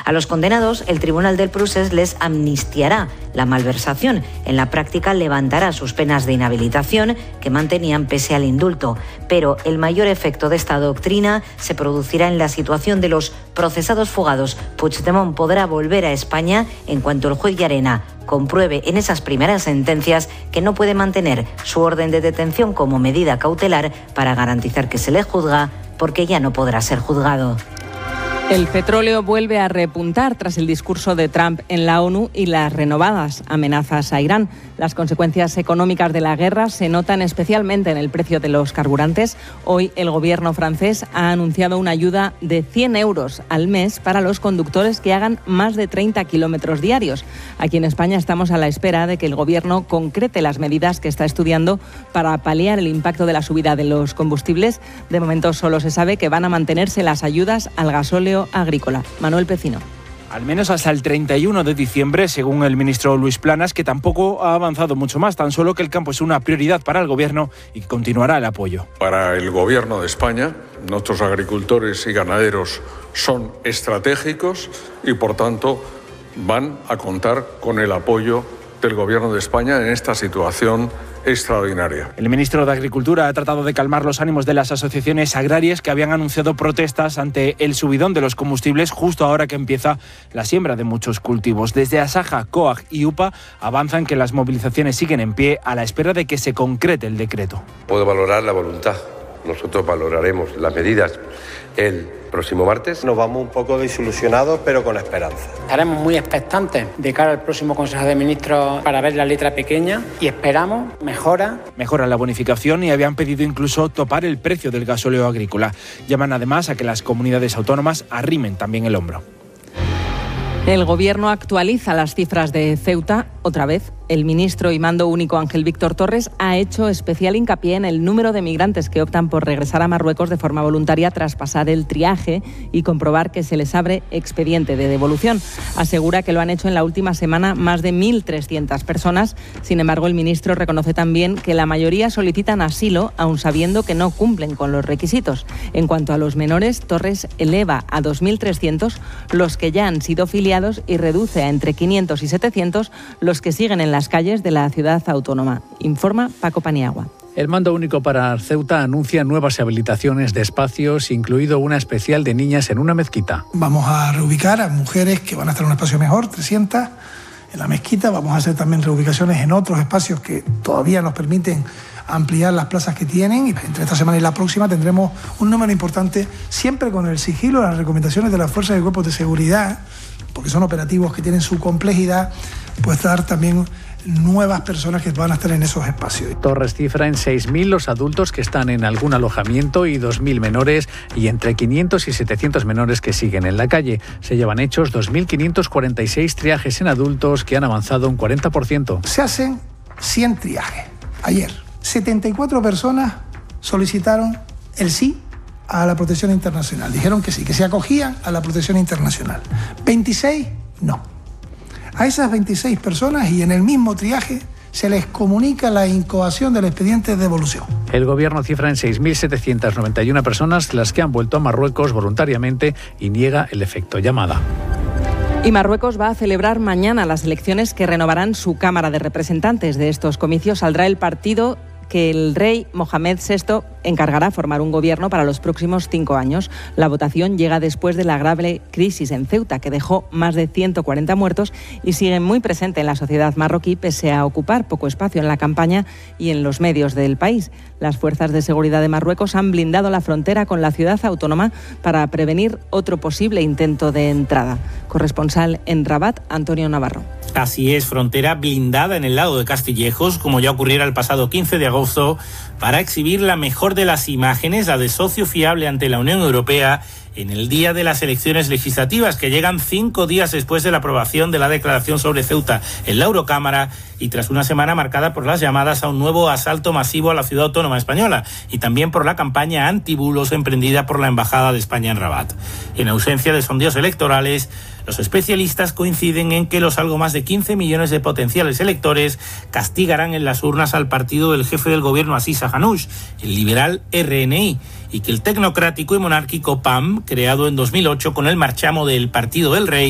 A los condenados, el Tribunal del Procés les amnistiará la malversación. En la práctica levantará sus penas de inhabilitación que mantenían pese al indulto. Pero el mayor efecto de esta doctrina se producirá en la situación de los procesados fugados. Puigdemont podrá volver a España en cuanto el juez Llarena compruebe en esas primeras sentencias que no puede mantener su orden de detención como medida cautelar para garantizar que se le juzga, porque ya no podrá ser juzgado. El petróleo vuelve a repuntar tras el discurso de Trump en la ONU y las renovadas amenazas a Irán. Las consecuencias económicas de la guerra se notan especialmente en el precio de los carburantes. Hoy el gobierno francés ha anunciado una ayuda de 100 euros al mes para los conductores que hagan más de 30 kilómetros diarios. Aquí en España estamos a la espera de que el gobierno concrete las medidas que está estudiando para paliar el impacto de la subida de los combustibles. De momento solo se sabe que van a mantenerse las ayudas al gasóleo agrícola. Manuel Pecino. Al menos hasta el 31 de diciembre, según el ministro Luis Planas, que tampoco ha avanzado mucho más, tan solo que el campo es una prioridad para el Gobierno y que continuará el apoyo. Para el Gobierno de España, nuestros agricultores y ganaderos son estratégicos y, por tanto, van a contar con el apoyo del Gobierno de España en esta situación extraordinaria. El ministro de Agricultura ha tratado de calmar los ánimos de las asociaciones agrarias que habían anunciado protestas ante el subidón de los combustibles justo ahora que empieza la siembra de muchos cultivos. Desde Asaja, COAG y UPA avanzan que las movilizaciones siguen en pie a la espera de que se concrete el decreto. Puedo valorar la voluntad. Nosotros valoraremos las medidas el próximo martes. Nos vamos un poco desilusionados, pero con esperanza. Estaremos muy expectantes de cara al próximo Consejo de Ministros para ver la letra pequeña y esperamos mejora la bonificación y habían pedido incluso topar el precio del gasóleo agrícola. Llaman además a que las comunidades autónomas arrimen también el hombro. El Gobierno actualiza las cifras de Ceuta otra vez. El ministro y mando único Ángel Víctor Torres ha hecho especial hincapié en el número de migrantes que optan por regresar a Marruecos de forma voluntaria tras pasar el triaje y comprobar que se les abre expediente de devolución. Asegura que lo han hecho en la última semana más de 1.300 personas. Sin embargo, el ministro reconoce también que la mayoría solicitan asilo, aun sabiendo que no cumplen con los requisitos. En cuanto a los menores, Torres eleva a 2.300 los que ya han sido filiados y reduce a entre 500 y 700 los que siguen en las calles de la ciudad autónoma. Informa Paco Paniagua. El mando único para Ceuta anuncia nuevas habilitaciones de espacios, incluido una especial de niñas en una mezquita. Vamos a reubicar a mujeres que van a estar en un espacio mejor, 300 en la mezquita. Vamos a hacer también reubicaciones en otros espacios que todavía nos permiten ampliar las plazas que tienen. Y entre esta semana y la próxima tendremos un número importante, siempre con el sigilo, las recomendaciones de las fuerzas y cuerpos de seguridad, porque son operativos que tienen su complejidad, pues dar también nuevas personas que van a estar en esos espacios. Torres cifra en 6.000 los adultos que están en algún alojamiento y 2.000 menores y entre 500 y 700 menores que siguen en la calle. Se llevan hechos 2.546 triajes en adultos que han avanzado un 40%. Se hacen 100 triajes. Ayer, 74 personas solicitaron el sí a la protección internacional. Dijeron que sí, que se acogían a la protección internacional. 26, no. A esas 26 personas y en el mismo triaje se les comunica la incoación del expediente de devolución. El Gobierno cifra en 6.791 personas las que han vuelto a Marruecos voluntariamente y niega el efecto llamada. Y Marruecos va a celebrar mañana las elecciones que renovarán su Cámara de Representantes. De estos comicios saldrá el partido que el rey Mohamed VI encargará formar un gobierno para los próximos 5 años. La votación llega después de la grave crisis en Ceuta, que dejó más de 140 muertos y sigue muy presente en la sociedad marroquí, pese a ocupar poco espacio en la campaña y en los medios del país. Las fuerzas de seguridad de Marruecos han blindado la frontera con la ciudad autónoma para prevenir otro posible intento de entrada. Corresponsal en Rabat, Antonio Navarro. Así es, frontera blindada en el lado de Castillejos, como ya ocurriera el pasado 15 de agosto, para exhibir la mejor de las imágenes, la de socio fiable ante la Unión Europea, en el día de las elecciones legislativas, que llegan 5 días después de la aprobación de la declaración sobre Ceuta en la Eurocámara y tras una semana marcada por las llamadas a un nuevo asalto masivo a la ciudad autónoma española y también por la campaña antibulos emprendida por la Embajada de España en Rabat. En ausencia de sondeos electorales, los especialistas coinciden en que los algo más de 15 millones de potenciales electores castigarán en las urnas al partido del jefe del gobierno Aziz Ahanush, el liberal RNI, y que el tecnocrático y monárquico PAM, creado en 2008 con el marchamo del Partido del Rey,